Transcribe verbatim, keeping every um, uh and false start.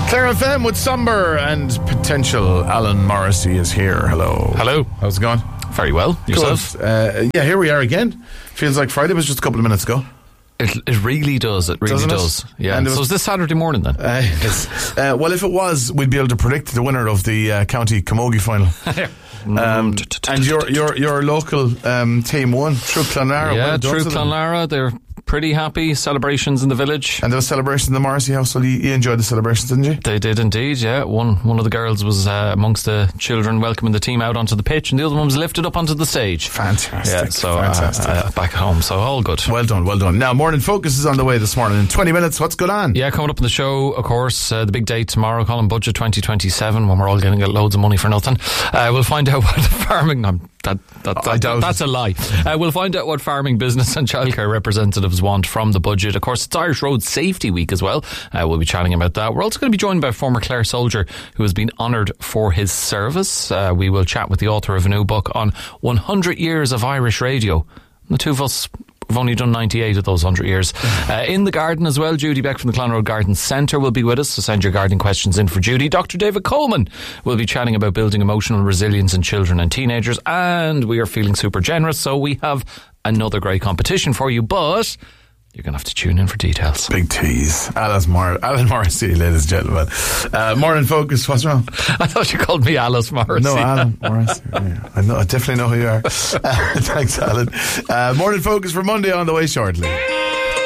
Clare F M with Somber and Potential. Alan Morrissey is here. Hello. Hello. How's it going? Very well. Yourself? Uh, yeah, here we are again. Feels like Friday was just a couple of minutes ago. It, it really does. It really Doesn't does. it? Yeah. And it was- so is this Saturday morning then? Uh, yes. uh, well, if it was, we'd be able to predict the winner of the uh, county camogie final. um, and your your your local um, team won, True Clonlara. Yeah, well done True to them. Clonlara. They're pretty happy. Celebrations in the village. And there was celebrations in the Morrissey household. You, you enjoyed the celebrations, didn't you? They did indeed, yeah. One one of the girls was uh, amongst the children welcoming the team out onto the pitch, and the other one was lifted up onto the stage. Fantastic. Yeah, so fantastic. Uh, uh, back at home, so all good. Well done, well done. Now, Morning Focus is on the way this morning. In twenty minutes, what's going on? Yeah, coming up in the show, of course, uh, the big date tomorrow, Colin, Budget twenty twenty-seven, when we're all going to get loads of money for nothing. Uh, we'll find out what the farming... Um, that, that, I that, doubt that's it. a lie. Uh, we'll find out what farming, business and childcare representatives want from the budget. Of course, it's Irish Road Safety Week as well. Uh, we'll be chatting about that. We're also going to be joined by a former Clare soldier who has been honoured for his service. Uh, we will chat with the author of a new book on one hundred years of Irish radio. The two of us... We've only done ninety-eight of those one hundred years. Uh, in the garden as well, Judy Beck from the Clonroad Garden Centre will be with us, so send your gardening questions in for Judy. Doctor David Coleman will be chatting about building emotional resilience in children and teenagers, and we are feeling super generous, so we have another great competition for you, but you're going to have to tune in for details. Big tease. Alice Mor- Alan Morrissey, ladies and gentlemen. Uh, Morning Focus, what's wrong? I thought you called me Alice Morrissey. No, Alan Morrissey. Yeah, I know. I definitely know who you are. Uh, thanks, Alan. Uh, Morning Focus for Monday on the way shortly.